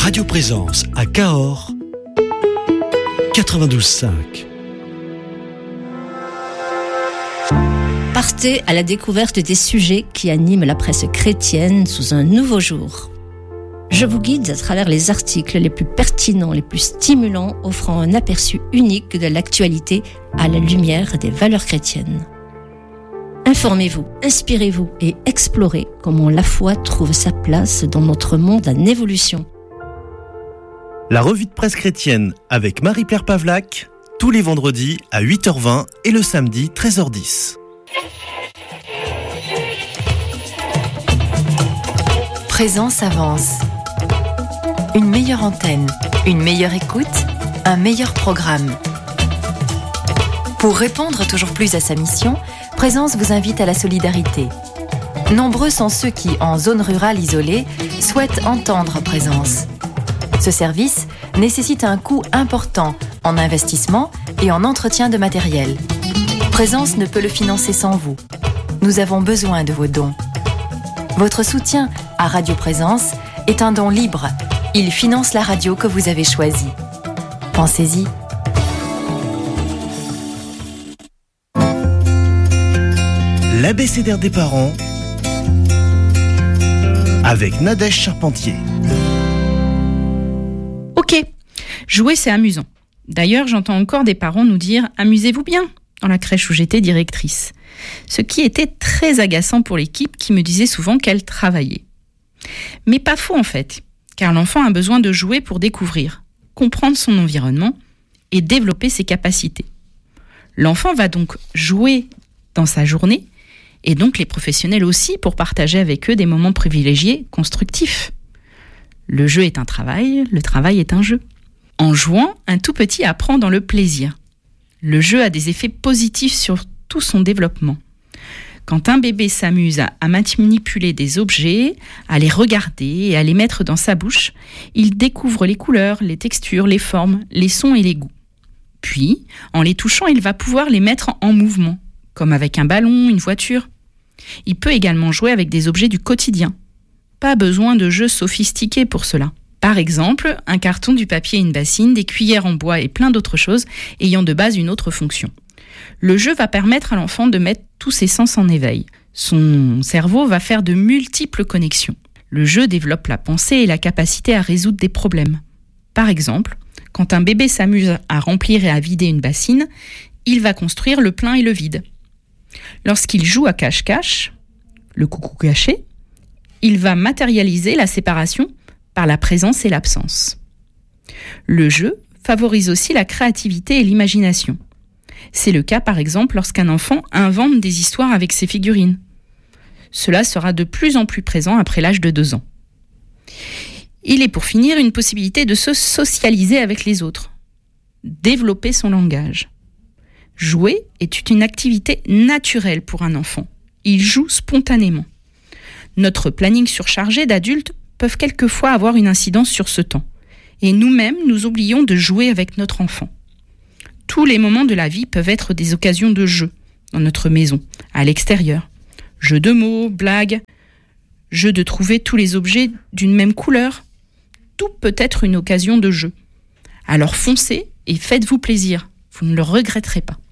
Radio Présence à Cahors, 92.5. Partez à la découverte des sujets qui animent la presse chrétienne sous un nouveau jour. Je vous guide à travers les articles les plus pertinents, les plus stimulants, offrant un aperçu unique de l'actualité à la lumière des valeurs chrétiennes. Informez-vous, inspirez-vous et explorez comment la foi trouve sa place dans notre monde en évolution. La revue de presse chrétienne avec Marie-Pierre Pavlac, tous les vendredis à 8h20 et le samedi 13h10. Présence avance. Une meilleure antenne, une meilleure écoute, un meilleur programme. Pour répondre toujours plus à sa mission, Présence vous invite à la solidarité. Nombreux sont ceux qui, en zone rurale isolée, souhaitent entendre Présence. Ce service nécessite un coût important en investissement et en entretien de matériel. Présence ne peut le financer sans vous. Nous avons besoin de vos dons. Votre soutien à Radio Présence est un don libre. Il finance la radio que vous avez choisie. Pensez-y. L'abécédaire des parents avec Nadège Charpentier. Ok, jouer c'est amusant. D'ailleurs, j'entends encore des parents nous dire « amusez-vous bien » dans la crèche où j'étais directrice. Ce qui était très agaçant pour l'équipe qui me disait souvent qu'elle travaillait. Mais pas faux en fait, car l'enfant a besoin de jouer pour découvrir, comprendre son environnement et développer ses capacités. L'enfant va donc jouer dans sa journée, et donc les professionnels aussi pour partager avec eux des moments privilégiés, constructifs. Le jeu est un travail, le travail est un jeu. En jouant, un tout petit apprend dans le plaisir. Le jeu a des effets positifs sur tout son développement. Quand un bébé s'amuse à manipuler des objets, à les regarder et à les mettre dans sa bouche, il découvre les couleurs, les textures, les formes, les sons et les goûts. Puis, en les touchant, il va pouvoir les mettre en mouvement, comme avec un ballon, une voiture. Il peut également jouer avec des objets du quotidien. Pas besoin de jeux sophistiqués pour cela. Par exemple, un carton, du papier, une bassine, des cuillères en bois et plein d'autres choses ayant de base une autre fonction. Le jeu va permettre à l'enfant de mettre tous ses sens en éveil. Son cerveau va faire de multiples connexions. Le jeu développe la pensée et la capacité à résoudre des problèmes. Par exemple, quand un bébé s'amuse à remplir et à vider une bassine, il va construire le plein et le vide. Lorsqu'il joue à cache-cache, le coucou caché, il va matérialiser la séparation par la présence et l'absence. Le jeu favorise aussi la créativité et l'imagination. C'est le cas par exemple lorsqu'un enfant invente des histoires avec ses figurines. Cela sera de plus en plus présent après l'âge de 2 ans. Il est pour finir une possibilité de se socialiser avec les autres, développer son langage. Jouer est une activité naturelle pour un enfant. Il joue spontanément. Notre planning surchargé d'adultes peuvent quelquefois avoir une incidence sur ce temps. Et nous-mêmes, nous oublions de jouer avec notre enfant. Tous les moments de la vie peuvent être des occasions de jeu, dans notre maison, à l'extérieur. Jeux de mots, blagues, jeu de trouver tous les objets d'une même couleur. Tout peut être une occasion de jeu. Alors foncez et faites-vous plaisir. Vous ne le regretterez pas.